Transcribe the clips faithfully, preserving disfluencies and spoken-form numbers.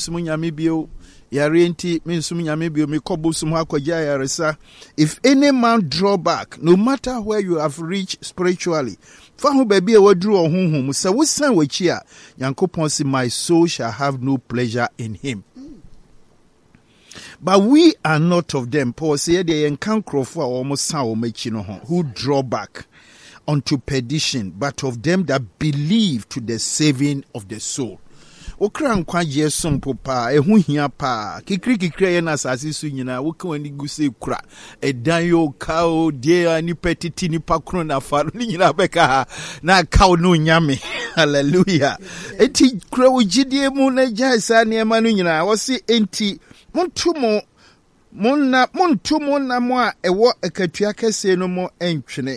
sumu nyame bio. Yarenti min sumu nyame bio mi kobo sumu akwaja yaresa. If any man draw back, no matter where you have reached spiritually, fahu baby e wadru ohunhum, se wusan wachi a, Nyankopon say my soul shall have no pleasure in him. But we are not of them. Paul said they encounter for almost who draw back unto perdition, but of them that believe to the saving of the soul. Okra nkwa Yesu popa ehu hia pa kikri kikri na asase su nyina woka wani guse kura edan yo kao die ni petiti ni pakro na faru ni nyina beka na kao no nyame. Hallelujah. Enti kura wogidie mu na jaisa ne ma no nyina wo se enti montumo monna montumo na mo a ewo akatua kase no mo entwene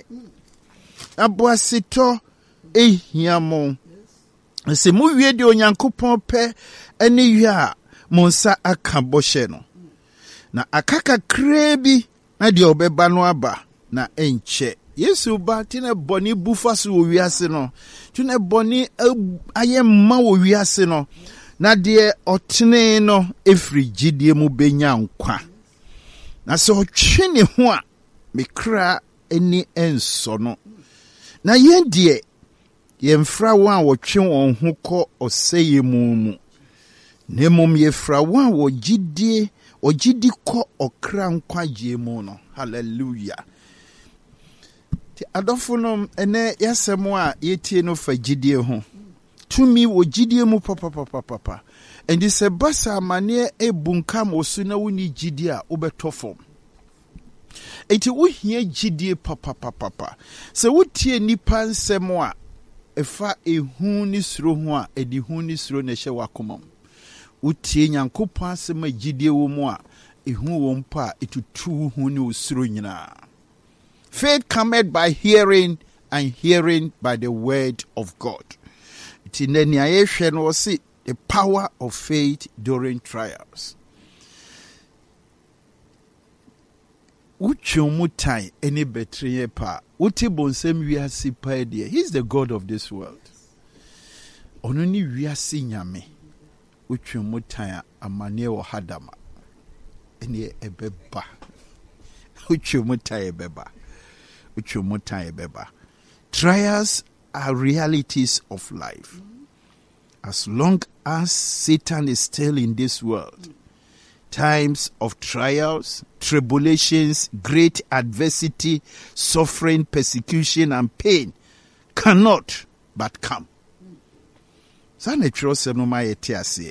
aboasito ehia mo se mu wie de Onyankopon pe ene wie a mo nsa aka bɔhye no na akaka krebi na de obeba no aba na enche Yesu ba tine boni bufa so wiase no tine boni ayemma wo wiase no na de otene no efri gidie mu benya nkwa na se otwene ho a mekra eni enso no na yen de yemfra wan wo twe won ho kɔ oseye mu mu nemom yefra wan wo gidie ogidi kɔ okra nkwa gye mu no. Hallelujah. Ti adofo no ene yasɛm a yetie no fa gidie ho tumi wo gidie mu papa papa papa endi se basa mane ebunkam osu na woni gidie a obetofom enti wo hia gidie papa papa papa se wotie nipa nsɛm a efa ehu ni suro ho a edi hu ni suro na hye wakoma wotie Nyankopɔn asɛm a gidie wo mu a ehu wo mpa etutu hu ni usuro nyina. Faith cometh by hearing, and hearing by the word of God. It in the ayehwe no see the power of faith during trials. Uchumutai any betrayal pa. Uti bonsem wiasi pa dia. He's the God of this world. Ononi wiasi nyame. Uchumutai amane wo hadama. Eni ebeba. Uchumutai ebeba. Uchumutai ebeba. Trials are realities of life. As long as Satan is still in this world, times of trials, tribulations, great adversity, suffering, persecution, and pain cannot but come. Sana trose no ma yete ase.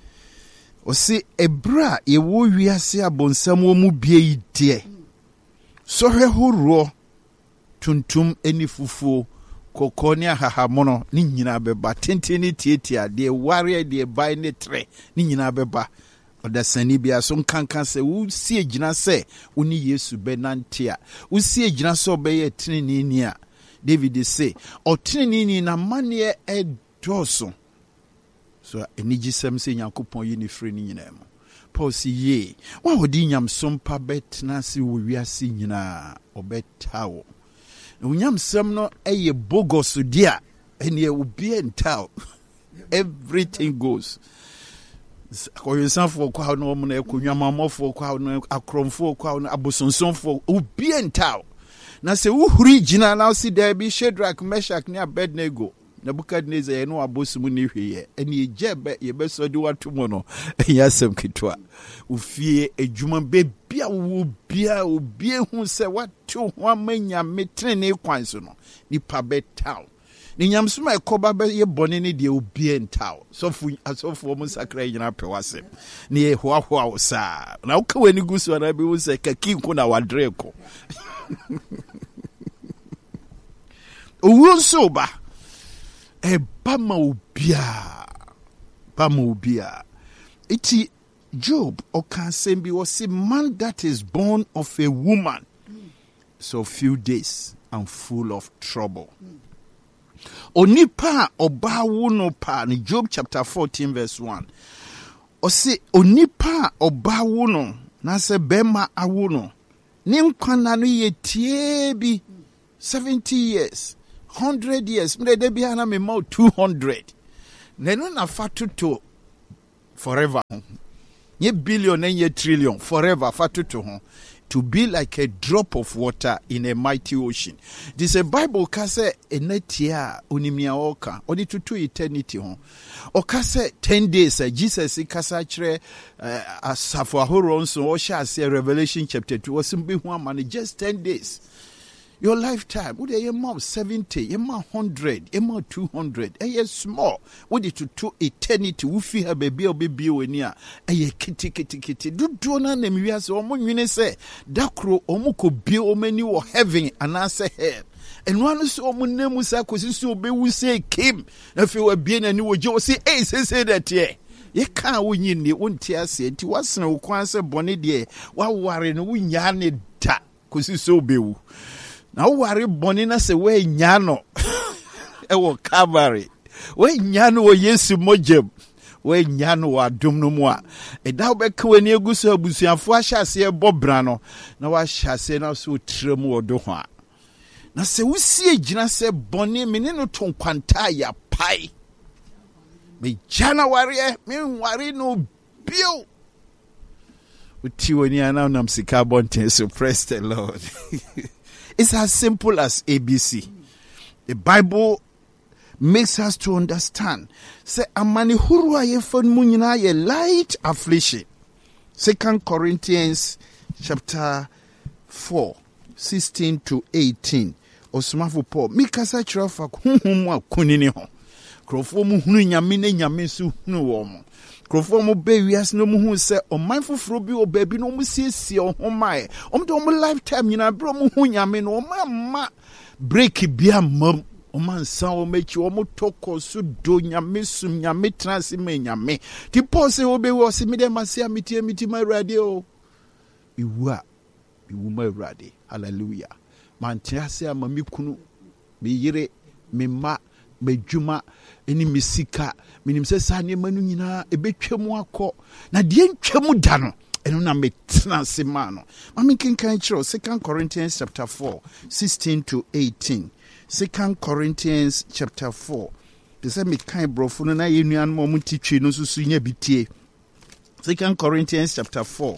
O se ebra ye wo wiase abonsam wo mu bie ide. So hwe horo tuntum eni fufuo kokoni ahahamono ni nyina beba tenteni tietia de ware de bai ne tre ni nyina beba odasani bia so nkankan se wo sie gina se oni Yesu benantia wo sie gina so obeye tinini ni a David say otinini na mane e doso so enigisem se Nyankopon yi ni frɛ ni nyina mo Paul si ye wa wodi nyam sompa betna se wo wiase nyina obetawo unyam sem no eye bogos dia ene obi entao everything goes koyensanfo kwa no mo na ekonwamamofo kwa no akromfo kwa no abosonsonfo obi entao na se uhuri gina na si there bi Shadrach, Meshach ne Abednego Nebukadnezar ye no abosumu ne hweye ene ejebe ye besodi watomo no yasem kitwa ufie ejuma bebia wo bia obi hu se watu ho amanya metrene kwan so no nipa betaw ni nyamsuma ekoba be ye bone ne de obi entaw sofu asofu mo sakra nyina pewase ne ye hoahoa wo sa na uka wani gusu na bi wo se kakinku na wadreko owunso ba e bama obia bama obia iti Job or can be was a man that is born of a woman so few days and full of trouble. Onipa oba wuno pa ni Job chapter fourteen verse one. O se onipa oba wuno na se bema awuno ni nkwana no ye tie bi seventy years hundred years mre de bi ana me ma two hundred nenu na fatu to forever. Ye billion and ye trillion forever. Fatuto ho. To be like a drop of water in a mighty ocean. This a Bible kase enetia unimia oka. Odi to eternity ho. O kase ten days. Uh, Jesus kasa chre asafo ahoro nso o sha say Revelation chapter two. Wasimbi one man just ten days. Your lifetime, would a mom seventy, a mom hundred, a mom two hundred, a year small. Would it to to eternity? We feel a baby or baby when ya a ye kitty kitty kitty. Do do na name you as or mun say Dakro omuko bio many or heaven and answer head. And one is so mun name was acquisition be we say came. If you were being a new Joe say, hey, say that ye. Ye can't win in the one tear said to us no quansa bonny dear. While warring we yarned ta, cause you so be. Now worry bonina se we nyano ewo Calvary we nyano wo Yesu mojem we nyano wa dum no mu a e da be ka wani egusu abusuafo ahyase e bobra no na wa hyase na so trem odo ho a na se wusie gina se boni mene no to kwanta ya pai me January me worry no bio uti woni ana nam sika bonten so praise the Lord. It's as simple as A B C. The Bible makes us to understand. Say, amani hurua ye fon munyina ye light affliction. Second Corinthians chapter four, sixteen to eighteen. Osmafu Paul. Mikasa chirafa kuhumu wa kunini ho. Krofo mu hunu nyame ne nyame su hunu wo mo. Krofo mu be wias no mu hu se o mindful fro bi o baby no mu siesie o ho mai. O mde o mu lifetime nyina bro mu hu nyame no o ma ma break bia mam o man san o mechi o mu toko su do nyame sum nyame transi me nyame. Ti pose o be wo se me dem asia miti miti ma rade o. Iwu a iwu ma rade. Hallelujah. Man tiase ama mi kunu me yire me ma me djuma eni misika minim se sa ne manu nyina ebetwam akọ na de ntwam da no eno na metena se ma no ma me kenkan kiro Second Corinthians chapter four, sixteen to eighteen. Second Corinthians chapter four. They say me kan brofo no na yenuan mo mutitwe no susu nya bitie. Second Corinthians chapter four.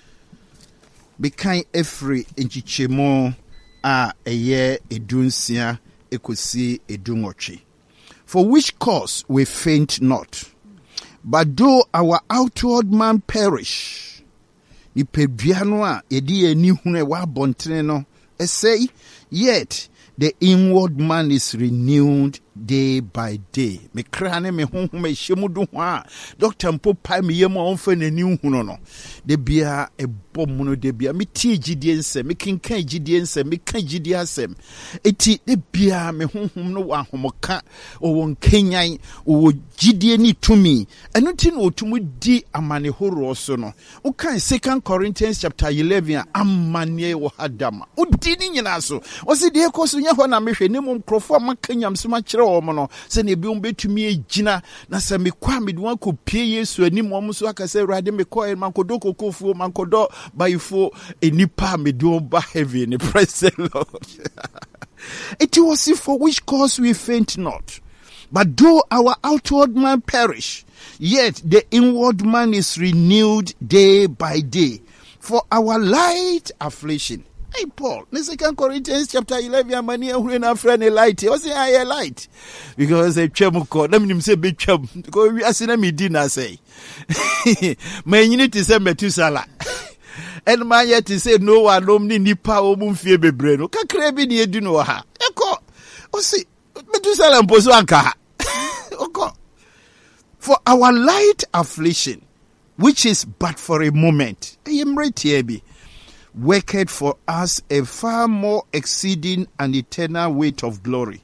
Be kan efri enchichemo a eye edunsia ekosi edunotwe. For which cause we faint not, but though our outward man perish, ni peduano a yedi eni hune wa bontene no, say, yet the inward man is renewed day by day. Me krane me honhom me hyemudu ho a doctor mpo pai me yem onfa nani huno no. De bia e bom no de bia me tie gidie nsem me kenkan gidie nsem me kan gidie asem. Eti de bia me honhom no wa homoka o won kenyan o gidie ni tumi. Eno ti no otumu di amane horo so no. O kan Second Corinthians chapter eleven amane wo hadama. O di ni nyina so. O se de ekoso nya ho na mehwe ne mom krofo amakanyam so ma kire wo mo no. Se ne bi um betumi egina na se me kwa me de wan ko pie Yesu ani mom so aka se rade me ko e man ko do kokofuo man ko do baifo enipa me do ba heaven. Praise the Lord. It was for which cause we faint not. But though our outward man perish, yet the inward man is renewed day by day. For our light affliction. Hey Paul, in Second Corinthians chapter eleven, many are when a friend a light. I say I light because a chemuko. Let me say big chum. Because we are seeing me dinner say. My unit is a metusala. And my yet is say no one omni nipa omum fie bebreno. Ka krebi ni edu no ha. Eko. O see metusala mposo anka. Oko. For our light affliction, which is but for a moment. I am right here be. Worketh for us a far more exceeding and eternal weight of glory.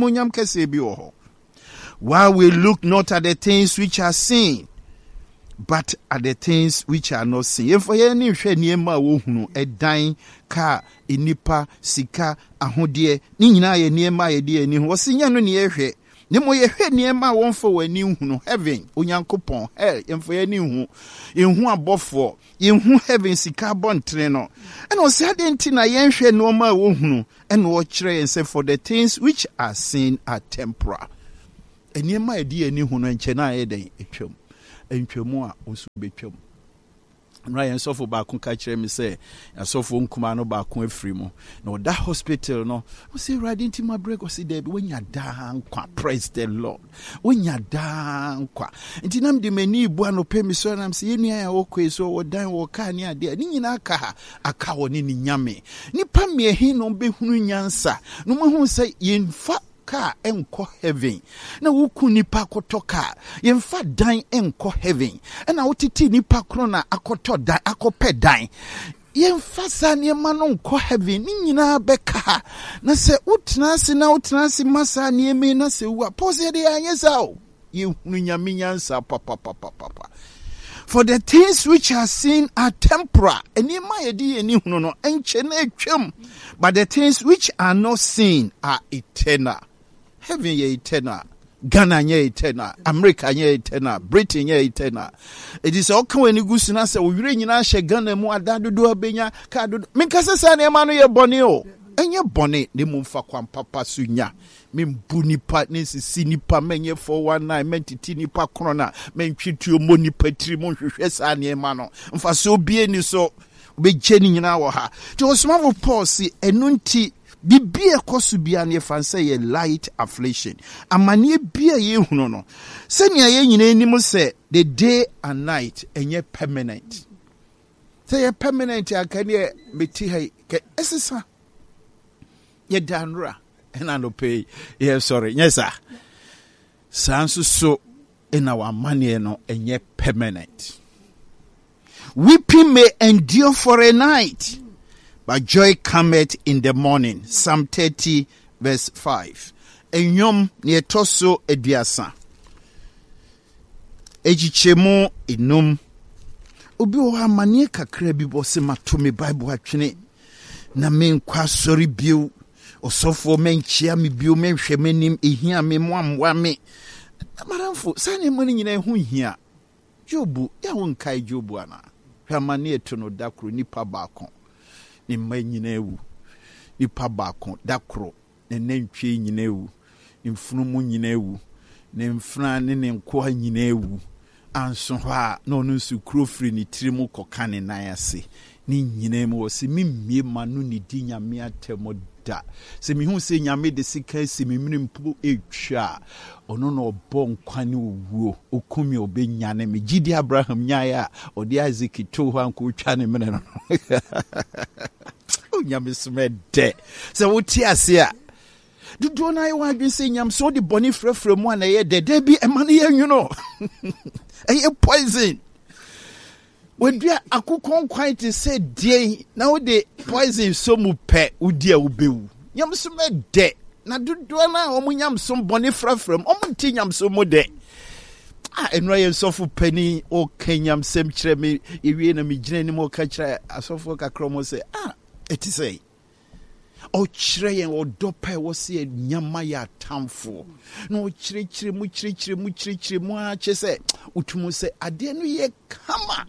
While we look not at the things which are seen, but at the things which are not seen. If we any share niema wohunu edan ka enipa sika ahodie ni nyina ye niema ye die ni ho sinya no ne yehwe ne mo yehwe niema wonfo wani hunu heaven onyankopon hell yemfo ye ni hu ehu abofo yehu heaven sika bontre no and o say adenti na yenhwe no ma wohunu and wo kire yense for the things which are seen are temporal eniema ye die ni hu no enche na ye den etwam ntwamu a osu betwam Ryan suffer back catch me say, and so for Kumano back when free mo. No, that hospital, no, we say, riding to my break or see there when you're down, praise the Lord. When you're down, and Tinam de many buano pay me so, and I'm saying, yeah, okay, so what dine or can ya dear, Nina ka, a cow in yame. Nipa me a hin on be hunyansa. No one who say, in fact. Ka enko heaven na wuku nipa kotoka yemfa dan enko heaven na wotiti nipa krona akoto dan akopɛ dan yemfa sa ne ma no enko heaven ni nyina beka na se utena se na utena se masa ne me na se wa pose de anyesa o ye hunu nyame nyansa papa papa papa. For the things which are seen are temporal. Eni ma yedi eni hunu no enche na etwam, but the things which are not seen are eternal. Heaven ye eternal, Ghana ye eternal, America ye eternal, Britain ye eternal. It is all come when you go to say, we really not share Ghana mo adadu do abenya kadu. Minkasa sa ne manu ye boni o. Enye boni ne mumfa kwa papa sunya. Mimbu nipa nesi si nipa menye four one nine mentiti nipa krona mentwitu omo nipa tri mo hwehwe sa ne manu. Mfa so bie ni so be jeni nyina wo ha. To osmavo Paul si enunti Bibia kosubia ne fansa ye light affliction. Amanie bia ye hunu no. Senya ye nyina anim se the day and night enye permanent. Say ye permanent akane beti hai ke esesa. Ye danra ena no pay. Ye sorry. Yes sir. Sansu so in our money no enye permanent. Weeping may endure for a night, but joy cometh in the morning. Psalm thirty, verse five. Enyom ne toso eduasa. Ejichemu inum. Obi o amane kakra bi bo se matome Bible atwene. Na men kwa sori biu. Osofo men chia me biu men hwe menim ehia me moamwa me. Maramfo sane mo nyina hu hia. Jobu ya wonkai Jobu ana. Hwamane eto no dakro nipa baako. Ni mma nyina ewu nipa baako dakro ne nantwie nyina ewu ni mfunumu nyina ewu ne mfra ne ne nkoa nyina ewu anso hɔ a na ɔno nso kuro firi ne tirimu kɔka ne nan ase ni nyina mu wɔ se mimmie ma no ne di nyame atemo da se mi hu se nyame de sika se mi mpo etwa ɔno na ɔbɔ nkwa ne owuo okumi obenya ne me gidi Abraham nyae a ɔde Isaac to hɔ anko twa ne mene no o nyame some de se woti ase a dudu na ye wa dwen se nyam so de boni frɛfrɛ mu ana ye de de bi e ma ne ye nwuno e poison Wodua akukon quite say dey na wo de poison so mu pe udi a ubewu nyam so me de na dodo na omu nyam so boni frafram omu ti nyam so mu de ah enra ye sofo pani o kenyam sem kire me ewie na me gina ni mo ka kire asofo kakro mo say ah eti say o kire yen o dope wo se nyama ya tamfo na o kire kire mu kire kire mu kire kire mu a che say utumu say ade no ye kama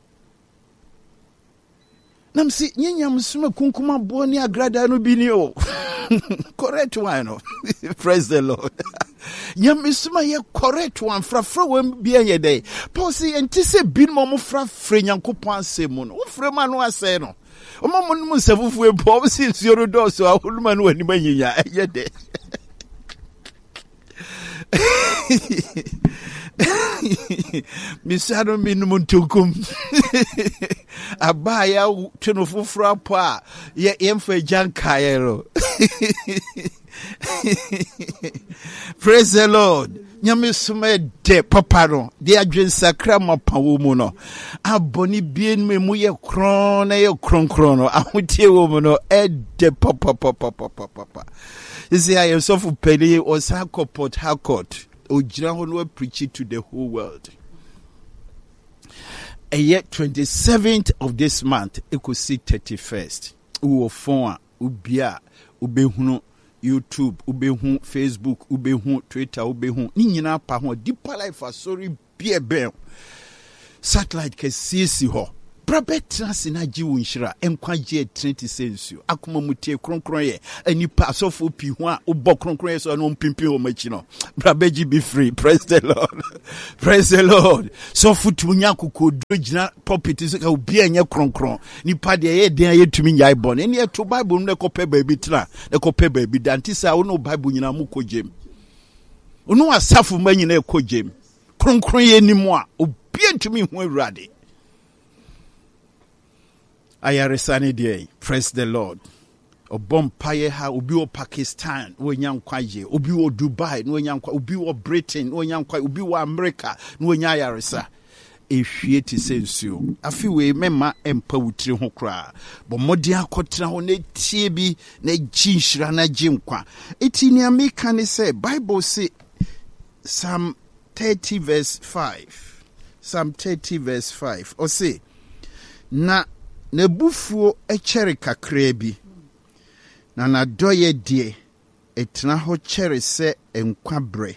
Nam si nyanyam sume kunkuma boni agrada no bini o. Correct one no. Praise the Lord. Nyam suma ye correct one fra fra wem bia ye dey. Paul si enti se bin mo mo fra fra nyankopon asemu no. Wo fra ma no ase no. O ma mo no sefufu e po si nsioro do so ahuluma no ani manyinya ye dey. Misano minimum tukum abaya tunu fufura pa ye yemfa jankayero. Praise the Lord. Nyame sume de papa no de adwen sakra mapawo mu no aboni bien me mu ye kron na ye kron kron no ahotie wo mu no e de papa papa papa papa. Isi I am so for peli or Sako Port Harcourt. Ojira preach it to the whole world. And yet twenty-seventh of this month, it could see thirty-first. Uwo phone, ubia, ubehunu, YouTube, ubehun, Facebook, ubehun, Twitter, ubehun. Ni nyina pa ho deeper life sorry be a bell. Satellite can see si ho. Brabet Sinaji Winshira, Enquaji twenty cents. Akuma mutie croncroye, and you pass off Piwa, or Bokroncroye, or no pimpi or machino. Brabeji be free. Praise the Lord. Praise the Lord. So Futunyaku could bridge properties that will be a new croncron. Nipa de de to me yaibon. And yet to Bible, no cope baby tra, the cope baby, Dantisa, no Bible in a muko jim. Uno a safu man in a co jim. Croncroye anymore, obedient to me when ready. Ayaresani day, praise the Lord. Obompaye ha obi o Pakistan, no nyankwaje, obi o Dubai, no nyankwa, obi o Britain, no nyankwa, obi o America, no nyayaresa. Ehwie ti sensuo. Afi we mema empa wutiri ho kra. Bo modi akotra ho na tie bi na ginhira na ginkwa. Eti ni America ne say Bible say Psalm thirty verse five. Psalm thirty verse five. O say na nebufuo echere kakra bi na na doye die etna ho chere se enkwa bre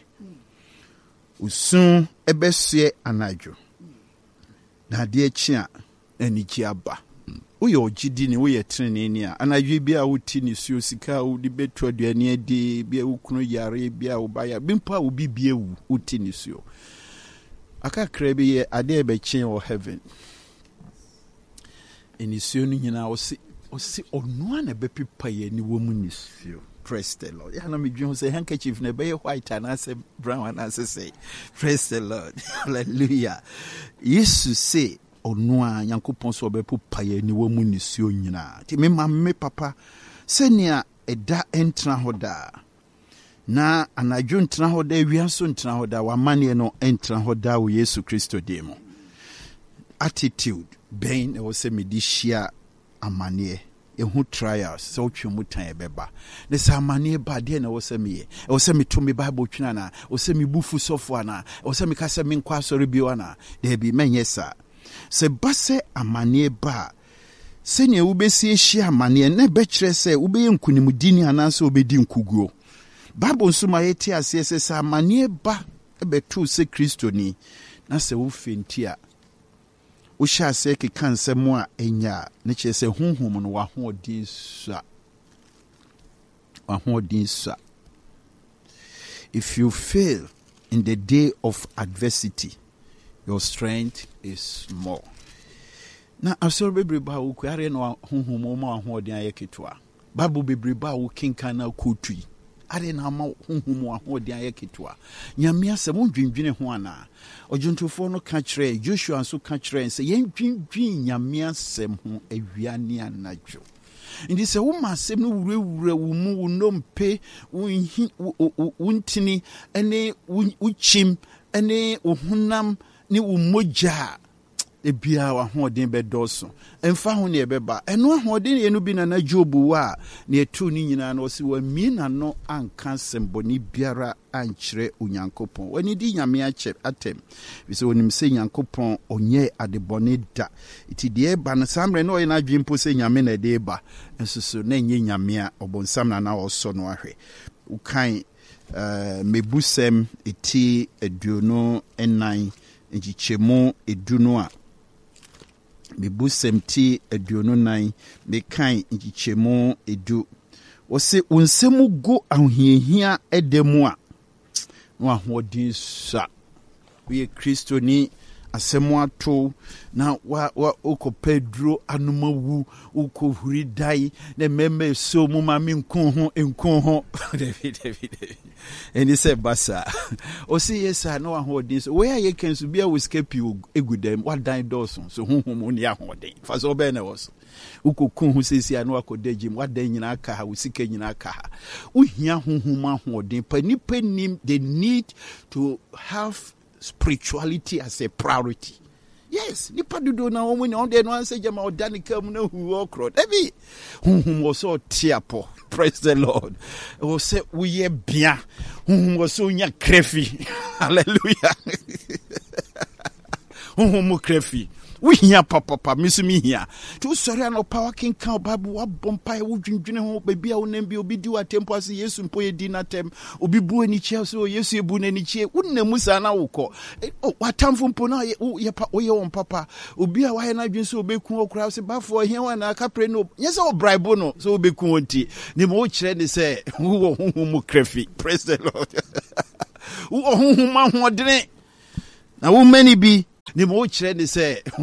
usun ebesue anadwo na de echi a anigi aba uye ogidi ni uye trene ni a anadwo bia wuti ni suo sika udi betu aduane adi bia wukunu yare bia ubaya bimpa ubi bia wu uti ni suo akakra bi ye ade ebe chen o heaven Inisuo no nyina o si o si onu na be pipa ye ni wo mu nisuo. Praise the Lord. Ya na me dwen say handkerchief na be white and as brown and as say praise the Lord. Hallelujah. Jesus say onu a Yankopon so be pipa ye ni wo mu nisuo nyina. Ti me ma me papa senia eda entra hoda. Na anadwo ntra hoda wiaso ntra hoda wa mane no entra hoda wo Yesu Kristo demo. Attitude ben e wo se medishia amane e hu trials so twemu tan ebeba ne sa amane ba de na wo se me e wo se me to me bible twina na wo se me bufu sofo na wo se me kasa me nkwa sori bi wana de bi menye sa se base amane ba se ne wo besi ehia amane na be kire se wo be nkunimdini ananse wo be di nkuguo bible nsuma yeti ase se sa amane ba e be tu se Kristo ni na se wo fentia Usha se ki kanse mwa enya ne che se hunhum no wa ho odin sua wa ho odin sua. If you fail in the day of adversity, your strength is small. Na asoro bebreba wo kware no hunhum mo ho odin ayeketwa. Babu bebreba wo kinkan na kotui. Are na ma hunhum ho odin ayeketwa. Nyame asem ndwindwene ho ana. Ojuntufo no ka kire Joshua nso ka kire nse yen dwindwin nyame asem ho awiane anadwo ndi se wo masem no wurawura wo mu wo nompe wo wuntini ene wo chim ene wo hunam ne wo mogya ebia wa hoden be doso emfa ho ne ebeba eno hoden enu bi na na jobu wa ne etu ni nyina na osi wa mi na no anka semboni biara ankyere onyankopon wani di nyame ache atem bi se onim se nyankopon onye adebone da iti de ba na samre no ye na dwempo se nyame na de ba ensoso na nye nyame a obonsam na na oso no ahwe ukan uh, mebusem eti eduno enan njichemu eduno a mebusem ti eduno nan mekan njichemu edu wose unsemu go ahihia edemu a no ahodin sa we Kristo ni asemu ato na wa wa oko pedro anumawu oko huridai na meme so mu ma menkun ho enkun ho David David eni se basa o si yesa no ahodin so where you can so bia we escape you egudem what die doson so honhom oni ahodin fa so be na was ukokun hu sesi anu akodagim wadan nyina aka ha usika nyina aka ha uhia honhom ahodin panipa nim they need to have spirituality as a priority. Yes, nipa dudo na omo ni onde no anse jama odanika mu na hu okro ebi honhom wo so tiapo. Praise the Lord. O se uye bia honhom wo so nya krefi. Hallelujah. Honhom krefi we hear papa papa miss me here to sorry no power king can bible wa bompa wo dwindwene ho baby a wo nam bi obi di wa tempo ase yesu mpo ye di na tem obi bu ani chia so yesu ebu na ni chie wonnamu sa na wokọ o watamfo mpo na ye pa wo ye won papa obi a wa he na dwen so obeku okura se bafo he wa na ka pre no nyese o bribe no so obeku onti ni mo kire ni se wo honhom mu krefi. Praise the Lord. Wo honhom ma ho odene na wo mani bi ni mo kire ni se